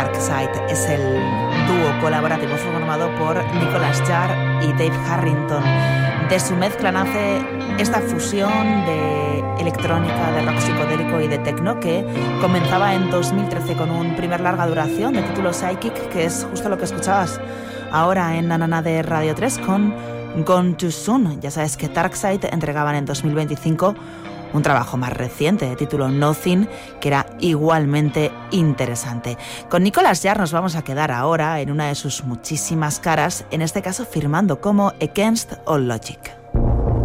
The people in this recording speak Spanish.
Darkside es el dúo colaborativo formado por Nicolas Jaar y Dave Harrington. De su mezcla nace esta fusión de electrónica, de rock psicodélico y de techno que comenzaba en 2013 con un primer larga duración de título Psychic, que es justo lo que escuchabas ahora en Nanana de Radio 3 con Gone Too Soon. Ya sabes que Darkside entregaban en 2025 un trabajo más reciente de título Nothing, que era igualmente interesante. Con Nicolas Jaar nos vamos a quedar ahora en una de sus muchísimas caras, en este caso firmando como Against All Logic.